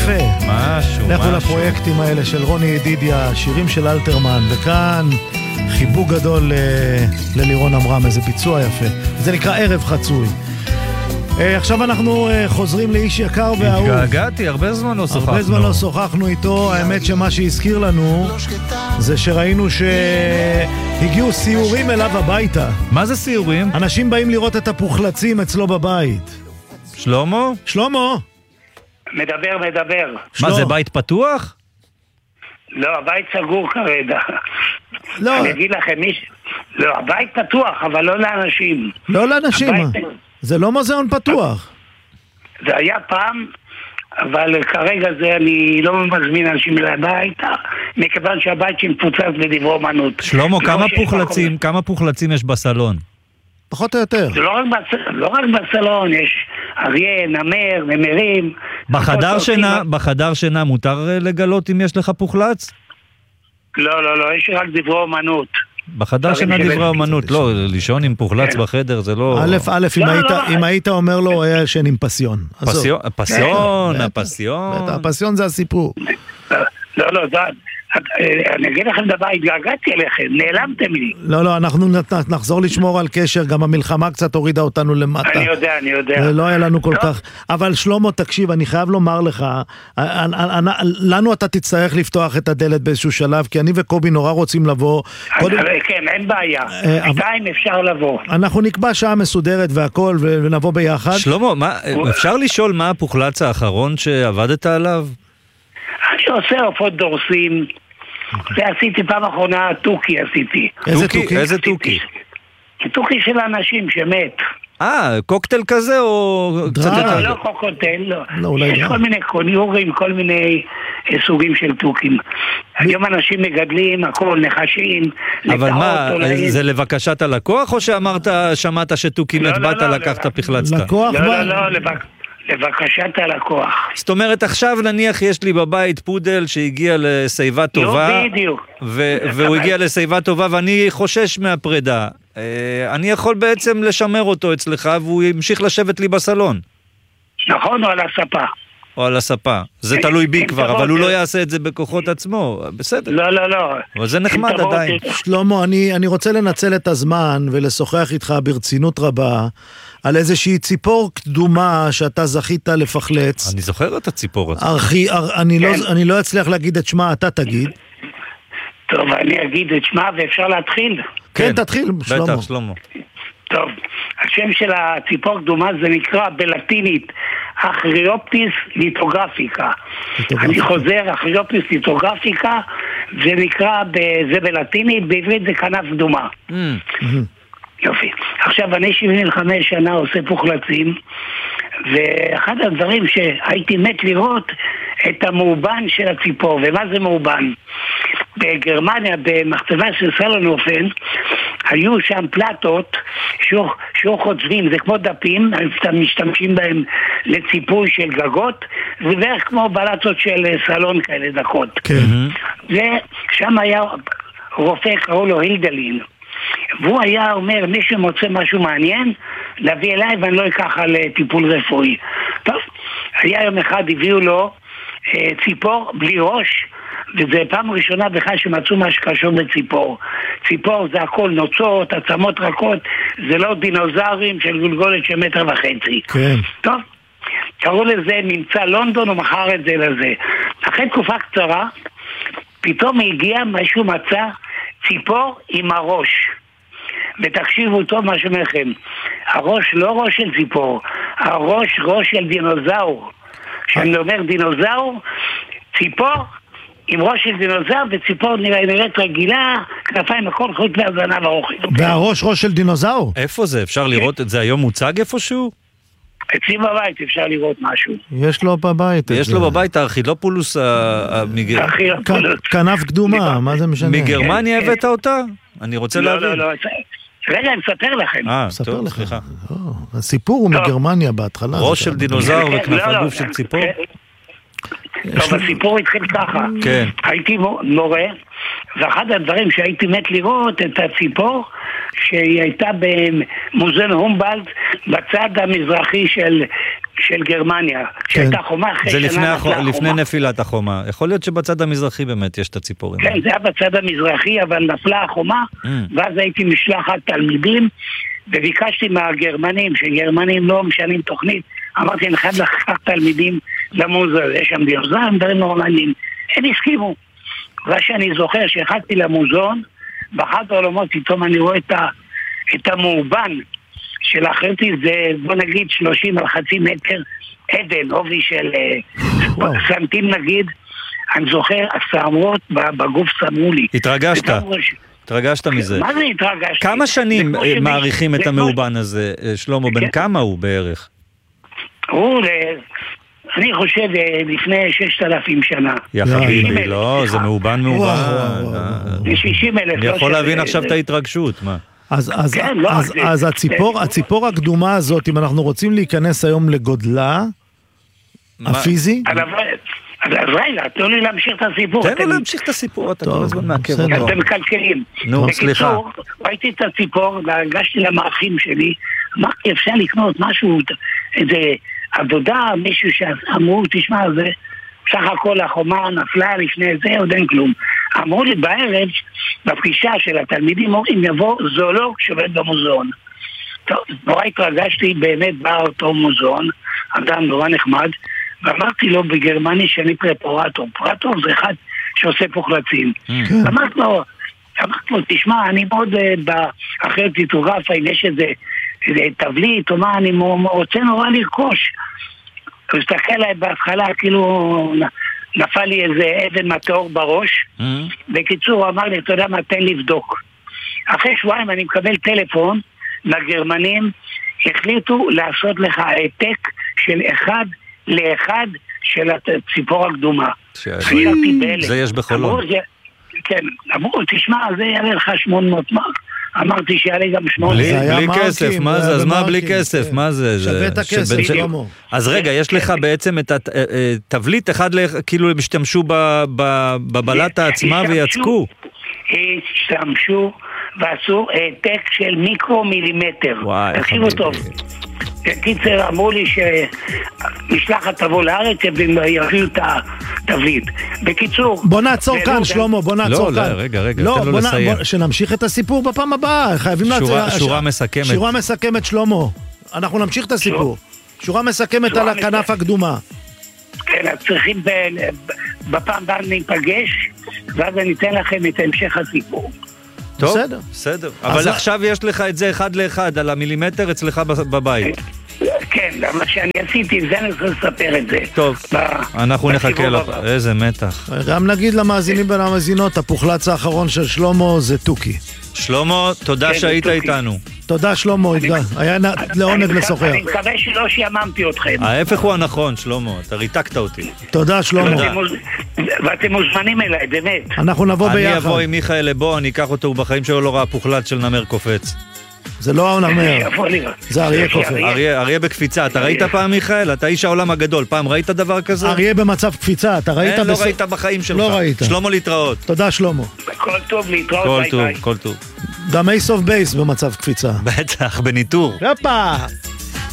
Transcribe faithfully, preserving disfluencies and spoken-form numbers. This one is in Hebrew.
יפה. משהו, לכו משהו. לפרויקטים האלה של רוני ידידיה, שירים של אלתרמן, וכאן חיבוק גדול ל- ללירון אמרם, איזה ביצוע יפה. זה נקרא ערב חצוי. אה, עכשיו אנחנו אה, חוזרים לאיש יקר ואהוב. התגעגעתי, הרבה זמן לא שוחחנו. הרבה זמן לא שוחחנו איתו. האמת שמה שהזכיר לנו זה שראינו שהגיעו סיורים אליו הביתה. מה זה סיורים? אנשים באים לראות את הפוחלצים אצלו בבית. שלמה? שלמה? מדבר, מדבר. מה, זה בית פתוח? לא, הבית סגור כרגע. לא. אני אגיד לכם, מי... לא, הבית פתוח, אבל לא לאנשים. לא לאנשים. הבית... זה לא מוזיאון פתוח. זה היה פעם, אבל כרגע זה אני לא מזמין אנשים לבית, מכיוון שהבית שמפוצץ בדברי אומנות. שלמה, כמה פוחלצים, כמה פוחלצים יש בסלון? פחות או יותר. זה לא רק, בס... לא רק בסלון, יש אריה, נמר, נמרים. בחדר שינה, בחדר שינה מותר לגלות אם יש לך פוחלץ? לא, לא, לא, יש רק דברי אומנות. בחדר שינה דברי אומנות, לא, לישון עם פוחלץ בחדר זה לא... א', א', אם היית אומר לו, היה ישן עם פסיון. פסיון, הפסיון, הפסיון. הפסיון זה הסיפור. לא, לא, זה... אני אגיד לכם דבר, התגעגעתי אליכם, נעלמתם לי. לא, לא, אנחנו נחזור לשמור על קשר, גם המלחמה קצת הורידה אותנו למטה. אני יודע, אני יודע. זה לא היה לנו כל כך. אבל שלמה, תקשיב, אני חייב לומר לך, לנו אתה תצטרך לפתוח את הדלת באיזשהו שלב, כי אני וקובי נורא רוצים לבוא. כן, אין בעיה. שתיים אפשר לבוא. אנחנו נקבע שעה מסודרת והכל, ונבוא ביחד. שלמה, אפשר לשאול מה הפוחלץ האחרון שעבדת עליו? אני עושה עופות דורסים, ועשיתי פעם אחרונה טוקי עשיתי. איזה טוקי? איזה טוקי? טוקי של אנשים שמת. אה, קוקטייל כזה או... לא, לא קוקטייל, לא. יש כל מיני קוניורים, כל מיני סוגים של טוקים. היום אנשים מגדלים, הכל נחשים, אבל מה, זה לבקשת הלקוח או שאמרת, שמעת שטוקי מת באת, לקחת פחלצת? לקוח? לא, לא, לא, לבקשת הלקוח. זאת אומרת, עכשיו נניח יש לי בבית פודל שהגיע לסביבה טובה. לא, בדיוק. והוא הגיע לסביבה טובה ואני חושש מהפרידה. אני יכול בעצם לשמר אותו אצלך והוא ימשיך לשבת לי בסלון. נכון, או על הספה. או על הספה. זה תלוי בי כבר, אבל הוא לא יעשה את זה בכוחות עצמו. בסדר. לא, לא, לא. אבל זה נחמד עדיין. שלמה, אני רוצה לנצל את הזמן ולשוחח איתך ברצינות רבה על איזושהי ציפור קדומה שאתה זכית לפחלץ. אני זוכר את הציפור הזאת. אני לא אצליח להגיד את שמה, אתה תגיד. טוב, אני אגיד את שמה ואפשר להתחיל. כן, תתחיל, שלמה. בטח, שלמה. טוב, השם של הציפור קדומה זה נקרא בלטינית אחריופטיס ליטוגרפיקה. אני חוזר, אחריופטיס ליטוגרפיקה, זה נקרא, זה בלטינית, בעברית זה כנף קדומה. יופי. עכשיו, אני שבעים וחמש שנה עושה פוחלצים, ואחד הדברים שהייתי מת לראות את המאובן של הציפור. ומה זה מאובן? בגרמניה, במחצבה של סלונופן, היו שם פלטות שהוא חוצבים, זה כמו דפים, משתמשים בהם לציפוי של גגות, זה בערך כמו בלטות של סלון כאלה דקות. ושם היה רופא, קראו לו הילדלין, והוא היה אומר, מי שמוצא משהו מעניין, להביא אליי ואני לא אקח על טיפול רפואי. טוב, היה יום אחד, הביאו לו אה, ציפור בלי ראש, וזה פעם ראשונה בכלל שמצאו מה שקשור בציפור. ציפור זה הכל נוצות, עצמות רכות, זה לא דינוזארים של גולגולת של מטר וחצי. כן. טוב, קראו לזה ממצא לונדון, הוא מכר את זה לזה. אחרי תקופה קצרה, פתאום הגיע משהו מצא ציפור עם הראש. ותקשיבו טוב מה שאומר לכם, הראש לא ראש של ציפור, הראש ראש של דינוזאור. כשאני אומר דינוזאור, ציפור עם ראש של דינוזאור, וציפור נראית רגילה, כנפיים הכל חוץ מהזנב הארוך. והראש ראש של דינוזאור? איפה זה? אפשר לראות את זה היום מוצג איפשהו? אצלי בבית אפשר לראות משהו. יש לו בבית. יש לו בבית הארכילופולוס, כנף קדומה, מה זה משנה? מגרמניה הבאת אותה? אני רוצה להבין. לא, לא, לא. רגע, אני אספר לכם. אה, טוב, סליחה. הסיפור הוא מגרמניה בהתחלה. ראש של דינוזאור וכנף הגוף של ציפור? טוב, הסיפור התחיל ככה. הייתי מורה, ואחד הדברים שהייתי מת לראות את הציפור, שהיא הייתה במוזיאון הומבולדט, בצד המזרחי של של גרמניה, שהייתה חומה אחרי זה שנה לפני, החומה. לפני נפילת החומה. יכול להיות שבצד המזרחי באמת יש את הציפורים. כן, זה היה בצד המזרחי, אבל נפלה החומה, mm. ואז הייתי משלחת תלמידים, וביקשתי מהגרמנים, שגרמנים לא משנים תוכנית, אמרתי, אני חייב לקחת תלמידים למוזיאון, יש שם דיוזם, דברים נורמליים. הם הסכימו. ושאני זוכר שהחלתי למוזיאון, באחד העולמות פתאום אני רואה את, ה, את המאובן של אחרתי, זה בוא נגיד שלושים על חצי מטר עדן, עובי של וואו. סנטים נגיד, אני זוכר, הסערות בגוף סמרו לי. התרגשת? התרגשת מזה. מה זה התרגשת? כמה שנים מעריכים את המאובן הזה, שלמה? בן כמה הוא בערך? הוא, אני חושב, לפני ששת אלפים שנה. יא חביבי, לא, זה מאובן מאובן. שישים אלף. אני יכול להבין עכשיו את ההתרגשות, מה? אז, אז, כן, לא, אז, זה, אז הציפור, זה, הציפור הקדומה הזאת, אם אנחנו רוצים להיכנס היום לגודלה, מה? הפיזי? אז רגע, תנו לי להמשיך את הסיפור. תן לי להמשיך את את אתה כל הזמן מעכב אותו. אתם מקלקלים. נו, סליחה. ראיתי את הציפור, והגשתי למאחים שלי, אמרתי, אפשר לקנות משהו, איזה עבודה, מישהו שאמרו, תשמע, זה סך הכל החומה נפלה לפני זה, עוד אין כלום. אמרו לי בערב, בפגישה של התלמידים, אומרים, יבוא זואולוג שעובד במוזיאון. טוב, נורא התרגשתי, באמת בא אותו מוזיאון, אדם נורא נחמד, ואמרתי לו בגרמני שאני פרפורטור. פרפורטור זה אחד שעושה פוחלצים. אמרתי לו, אמרתי לו, תשמע, אני מאוד, אחרי טיטוגרפה, אם יש איזה תבליט, או מה, אני רוצה נורא לרכוש. הוא הסתכל עליי בהתחלה, כאילו נפל לי איזה אבן מטאור בראש. בקיצור, הוא אמר לי, אתה יודע מה, תן לבדוק. אחרי שבועיים אני מקבל טלפון לגרמנים, החליטו לעשות לך העתק של אחד לאחד של הציפור הקדומה. זה יש בחולון. כן, אמרו, תשמע, זה יעלה לך שמונה מאות מרק. אמרתי שיעלה גם שמונה. בלי כסף, מה זה? אז מה בלי כסף? מה זה? שווה את הכסף, שלמה. אז רגע, יש לך בעצם את התבליט אחד, כאילו הם השתמשו בבלטה עצמה ויצקו. השתמשו ועשו העתק של מיקרו מילימטר. תקשיבו טוב. קיצר, אמרו לי שמשלחת תבוא לארץ ויביאו את התבליט. בקיצור... בוא נעצור כאן, שלמה, בוא נעצור כאן. לא, רגע, רגע, תן לו לסיים. שנמשיך את הסיפור בפעם הבאה. חייבים לעצור... שורה מסכמת. שורה מסכמת, שלמה. אנחנו נמשיך את הסיפור. שורה מסכמת על הכנף הקדומה. כן, אז צריכים בפעם הבאה ניפגש, ואז אני אתן לכם את המשך הסיפור. טוב, בסדר, בסדר. אבל עכשיו יש לך את זה אחד לאחד, על המילימטר אצלך בבית. כן, מה שאני עשיתי, זה אני רוצה לספר את זה. טוב, אנחנו נחכה לך. איזה מתח. גם נגיד למאזינים ולמאזינות, הפוחלץ האחרון של שלמה זה טוקי. שלמה, תודה שהיית איתנו. תודה שלמה, היה לעונג לשוחח. אני מקווה שלא שיממתי אתכם. ההפך הוא הנכון, שלמה, אתה ריתקת אותי. תודה שלמה. ואתם מוזמנים אליי, באמת. אנחנו נבוא ביחד. אני אבוא עם מיכאל לבוא, אני אקח אותו, בחיים שלו לא ראה פוחלץ של נמר קופץ. זה לא הנמר, זה אריה קופץ. אריה בקפיצה, אתה ראית פעם מיכאל? אתה איש העולם הגדול, פעם ראית דבר כזה? אריה במצב קפיצה, אתה ראית? אין, לא ראית בחיים שלך. לא ראית. שלמה להתראות. תודה שלמה. כל טוב להתראות, ביי ביי. כל טוב, כל טוב. גם אייס אוף בייס במצב קפיצה. בטח, בניטור. יפה.